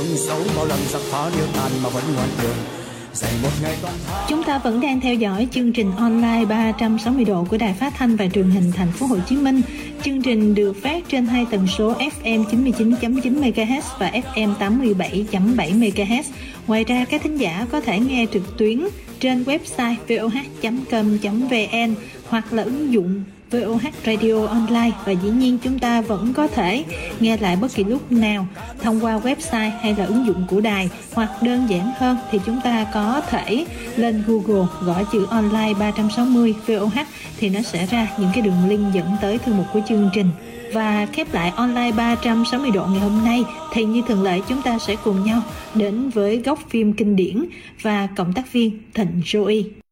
Chúng ta vẫn đang theo dõi chương trình online 360 độ của Đài Phát thanh và Truyền hình Thành phố Hồ Chí Minh. Chương trình được phát trên hai tần số FM 99.9 MHz và FM 87.7 MHz. Ngoài ra, các thính giả có thể nghe trực tuyến trên website voh.com.vn hoặc là ứng dụng VOH Radio Online, và dĩ nhiên chúng ta vẫn có thể nghe lại bất kỳ lúc nào thông qua website hay là ứng dụng của đài, hoặc đơn giản hơn thì chúng ta có thể lên Google gõ chữ online 360 VOH thì nó sẽ ra những cái đường link dẫn tới thư mục của chương trình. Và khép lại online 360 độ ngày hôm nay thì như thường lệ chúng ta sẽ cùng nhau đến với góc phim kinh điển và cộng tác viên Thịnh Joey.